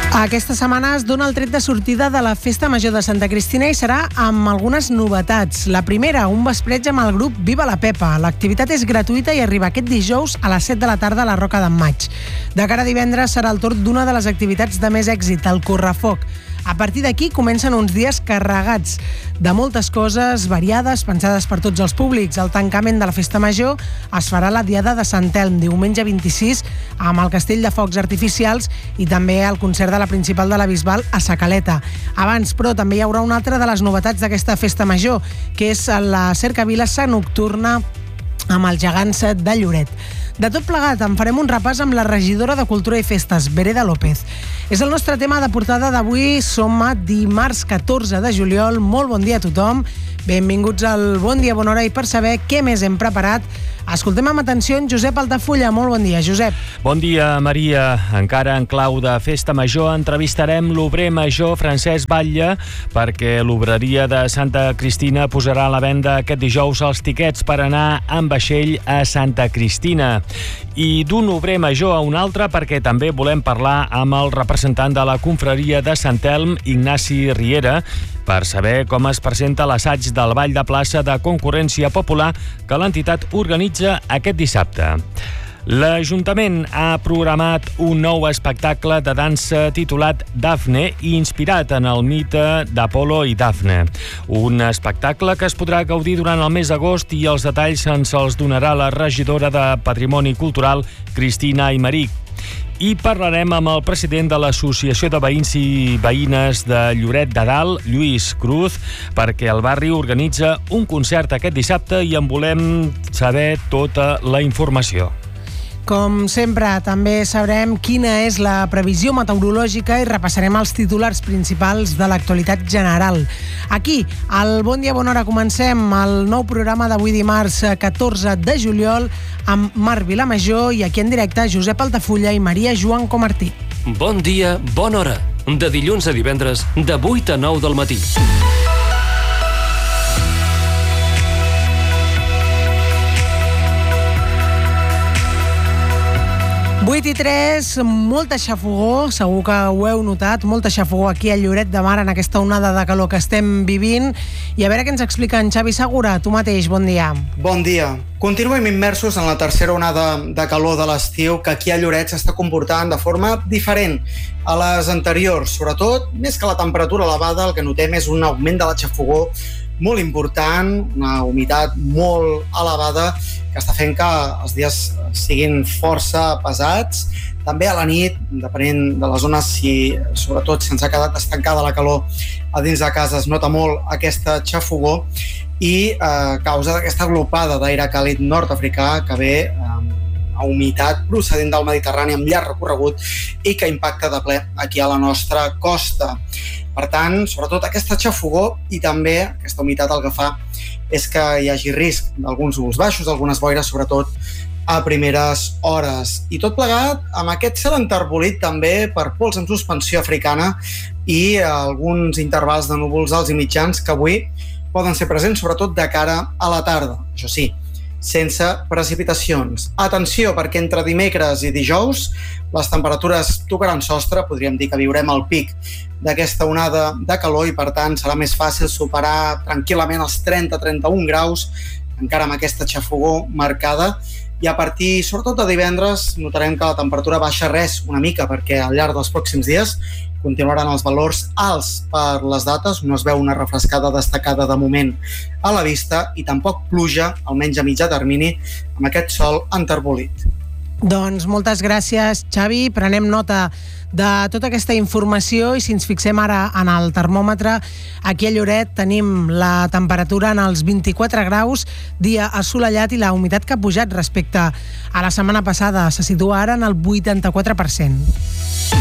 Aquesta setmana es dona el tret de sortida de la Festa Major de Santa Cristina i serà amb algunes novetats. La primera, un vespretge amb el grup Viva la Pepa. L'activitat és gratuïta i arriba aquest dijous a les 7 de la tarda a la Roca d'en Maig. De cara a divendres serà el torn d'una de les activitats de més èxit, el correfoc. A partir d'aquí comencen uns dies carregats de moltes coses variades, pensades per tots els públics. El tancament de la Festa Major es farà la Diada de Sant Elm, diumenge 26, amb el Castell de Focs Artificials i també el concert de la Principal de la Bisbal a Sa Caleta. Abans, però, també hi haurà una altra de les novetats d'aquesta Festa Major, que és la cercavila nocturna amb els gegants de Lloret. De tot plegat, en farem un repàs amb la regidora de Cultura i Festes, Vereda López. És el nostre tema de portada d'avui. Som a dimarts 14 de juliol. Molt bon dia a tothom. Benvinguts al Bon Dia, Bona Hora. I per saber què més hem preparat, escoltem amb atenció en Josep Altafulla. Molt bon dia, Josep. Bon dia, Maria. Encara en clau de Festa Major, entrevistarem l'obrer major Francesc Batlle, perquè l'obreria de Santa Cristina posarà a la venda aquest dijous els tiquets per anar amb vaixell a Santa Cristina. I d'un obrer major a un altre, perquè també volem parlar amb el representant de la confraria de Sant Elm, Ignasi Riera, per saber com es presenta l'assaig del Ball de Plaça de Concurrència Popular que l'entitat organitza aquest dissabte. L'Ajuntament ha programat un nou espectacle de dansa titulat Dafne, inspirat en el mite d'Apolo i Dafne. Un espectacle que es podrà gaudir durant el mes d'agost i els detalls ens els donarà la regidora de Patrimoni Cultural, Cristina Aymeric. I parlarem amb el president de l'Associació de Veïns i Veïnes de Lloret de Dalt, Lluís Cruz, perquè el barri organitza un concert aquest dissabte i en volem saber tota la informació. Com sempre, també sabrem quina és la previsió meteorològica i repassarem els titulars principals de l'actualitat general. Aquí, al Bon Dia, Bona Hora, comencem el nou programa d'avui dimarts 14 de juliol amb Marc Vilamajor i aquí en directe Josep Altafulla i Maria Joan Comartí. Bon dia, bona hora. De dilluns a divendres, de 8 a 9 del matí. 8:03, molta xafogor, segur que ho heu notat, molta xafogor aquí a Lloret de Mar en aquesta onada de calor que estem vivint. I a veure què ens explica en Xavi Segura. Tu mateix, bon dia. Bon dia. Continuem immersos en la tercera onada de calor de l'estiu que aquí a Lloret s'està comportant de forma diferent a les anteriors. Sobretot, més que la temperatura elevada, el que notem és un augment de la xafogor molt important, una humitat molt elevada que està fent que els dies siguin força pesats. També a la nit, depenent de les zones, si sobretot se'ns ha quedat estancada la calor a dins de casa, es nota molt aquesta xafogor i a causa d'aquesta glopada d'aire càlid nord-africà que ve a humitat procedent del Mediterrani amb llarg recorregut i que impacta de ple aquí a la nostra costa. Per tant, sobretot aquesta xafogor i també aquesta humitat el que fa és que hi hagi risc d'alguns núvols baixos, d'algunes boires, sobretot a primeres hores. I tot plegat amb aquest cel enterbolit també per pols en suspensió africana i alguns intervals de núvols alts i mitjans que avui poden ser presents sobretot de cara a la tarda. Això sí, sense precipitacions. Atenció, perquè entre dimecres i dijous les temperatures tocaran sostre, podríem dir que viurem el pic d'aquesta onada de calor i per tant serà més fàcil superar tranquil·lament els 30-31 graus, encara amb aquesta xafogor marcada, i a partir, sobretot de divendres, notarem que la temperatura baixa res una mica perquè al llarg dels pròxims dies continuaran els valors alts per les dates, no es veu una refrescada destacada de moment a la vista i tampoc pluja, almenys a mitjà termini, amb aquest sol enterbolit. Doncs moltes gràcies, Xavi. Prenem nota de tota aquesta informació i si ens fixem ara en el termòmetre, aquí a Lloret tenim la temperatura en els 24 graus, dia assolellat i la humitat que ha pujat respecte a la setmana passada. Se situa ara en el 84%.